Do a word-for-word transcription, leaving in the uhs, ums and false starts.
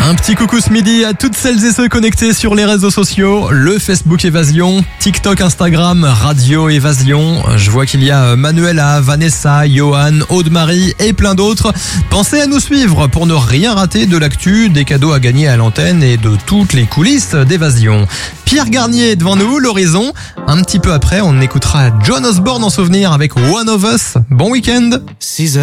Un petit coucou ce midi à toutes celles et ceux connectés sur les réseaux sociaux, le Facebook Évasion, TikTok, Instagram, Radio Évasion. Je vois qu'il y a Manuela, Vanessa, Johan, Aude-Marie et plein d'autres. Pensez à nous suivre pour ne rien rater de l'actu, des cadeaux à gagner à l'antenne et de toutes les coulisses d'Évasion. Pierre Garnier est devant nous, l'horizon. Un petit peu après, on écoutera John Osborne en souvenir avec One of Us. Bon week-end. six heures